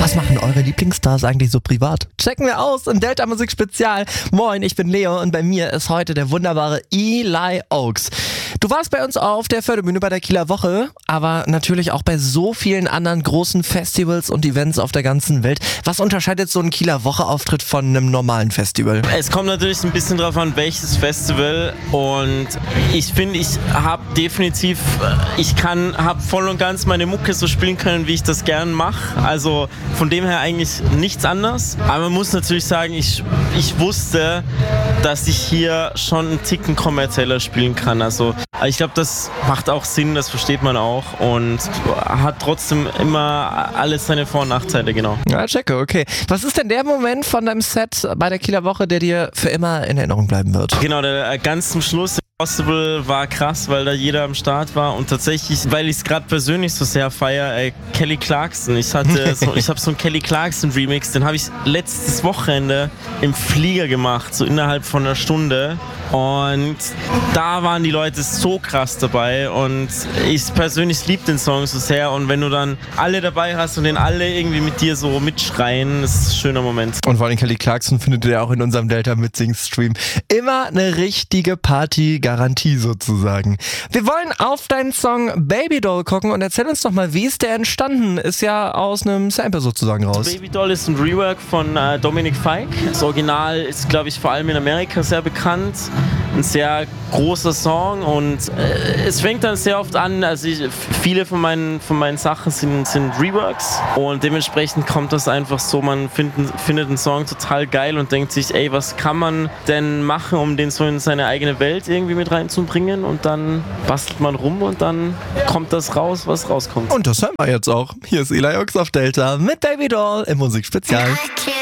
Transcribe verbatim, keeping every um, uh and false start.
Was machen eure Lieblingsstars eigentlich so privat? Checken wir aus im Delta Musik Spezial. Moin, ich bin Leo und bei mir ist heute der wunderbare Eli Oaks. Du warst bei uns auf der Förderbühne bei der Kieler Woche, aber natürlich auch bei so vielen anderen großen Festivals und Events auf der ganzen Welt. Was unterscheidet so ein Kieler Woche-Auftritt von einem normalen Festival? Es kommt natürlich ein bisschen drauf an, welches Festival, und ich finde, ich habe definitiv, ich kann, habe voll und ganz meine Mucke so spielen können, wie ich das gern mache. Also von dem her eigentlich nichts anderes. Aber man muss natürlich sagen, ich, ich wusste, dass ich hier schon einen Ticken kommerzieller spielen kann. Also ich glaube, das macht auch Sinn, das versteht man auch und hat trotzdem immer alles seine Vor- und Nachteile, genau. Ja, checke, okay. Was ist denn der Moment von deinem Set bei der Kieler Woche, der dir für immer in Erinnerung bleiben wird? Genau, der äh, ganz zum Schluss. Festival war krass, weil da jeder am Start war, und tatsächlich, weil ich es gerade persönlich so sehr feiere, äh, Kelly Clarkson. Ich hatte so, ich habe so einen Kelly Clarkson Remix, den habe ich letztes Wochenende im Flieger gemacht, so innerhalb von einer Stunde. Und da waren die Leute so krass dabei, und ich persönlich liebe den Song so sehr, und wenn du dann alle dabei hast und den alle irgendwie mit dir so mitschreien, das ist ein schöner Moment. Und vor allem Kelly Clarkson findet ihr auch in unserem Delta Mitsing-Stream. Immer eine richtige Party-Garantie sozusagen. Wir wollen auf deinen Song Baby Doll gucken und erzähl uns doch mal, wie ist der entstanden? Ist ja aus einem Sample sozusagen raus. Baby Doll ist ein Rework von äh, Dominic Fike. Das Original ist, glaube ich, vor allem in Amerika sehr bekannt. Ein sehr großer Song, und äh, es fängt dann sehr oft an, also ich, viele von meinen, von meinen Sachen sind, sind Reworks, und dementsprechend kommt das einfach so, man find, findet einen Song total geil und denkt sich, ey, was kann man denn machen, um den so in seine eigene Welt irgendwie mit reinzubringen, und dann bastelt man rum und dann kommt das raus, was rauskommt. Und das hören wir jetzt auch. Hier ist Eli Oaks auf Delta mit Baby Doll im Musikspezial.